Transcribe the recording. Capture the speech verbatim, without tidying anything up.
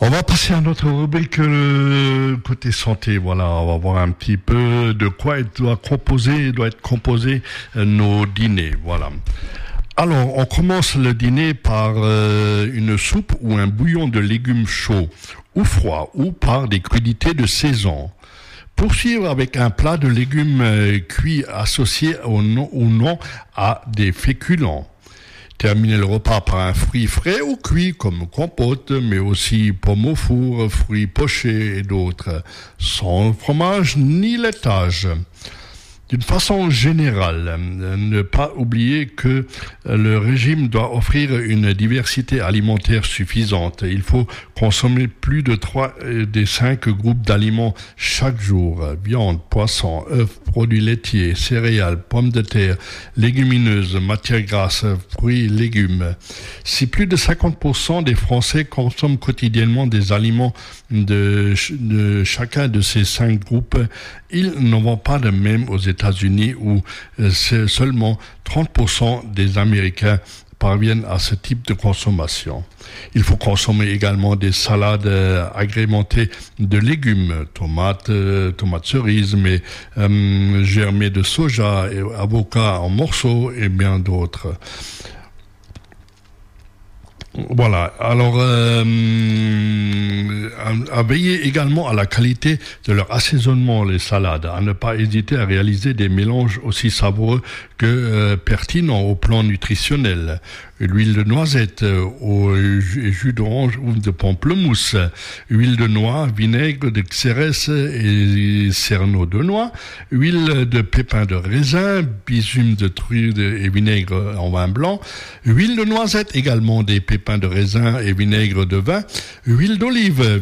On va passer à notre rubrique euh, côté santé. Voilà, on va voir un petit peu de quoi il doit composer, doit être composé euh, nos dîners. Voilà. Alors, on commence le dîner par euh, une soupe ou un bouillon de légumes chauds ou froids ou par des crudités de saison. Poursuivre avec un plat de légumes euh, cuits associés au non, ou non à des féculents. Terminer le repas par un fruit frais ou cuit comme compote, mais aussi pommes au four, fruits pochés et d'autres, sans fromage ni laitage. D'une façon générale, ne pas oublier que le régime doit offrir une diversité alimentaire suffisante. Il faut consommer plus de trois des cinq groupes d'aliments chaque jour. Viande, poisson, œufs, produits laitiers, céréales, pommes de terre, légumineuses, matières grasses, fruits, légumes. Si plus de cinquante pour cent des Français consomment quotidiennement des aliments de, de chacun de ces cinq groupes, ils n'en vont pas de même aux États-Unis où euh, c'est seulement trente pour cent des Américains parviennent à ce type de consommation. Il faut consommer également des salades euh, agrémentées de légumes, tomates, euh, tomates cerises, mais euh, germées de soja, et avocats en morceaux et bien d'autres. Voilà. Alors, euh, à, à veiller également à la qualité de leur assaisonnement, les salades, à ne pas hésiter à réaliser des mélanges aussi savoureux que euh, pertinents au plan nutritionnel. L'huile de noisette euh, au jus, jus d'orange ou de pamplemousse, huile de noix, vinaigre de xérès et cerneau de noix, huile de pépins de raisin, bitume de truite et vinaigre en vin blanc, huile de noisette également, des pépins de raisin et vinaigre de vin, huile d'olive,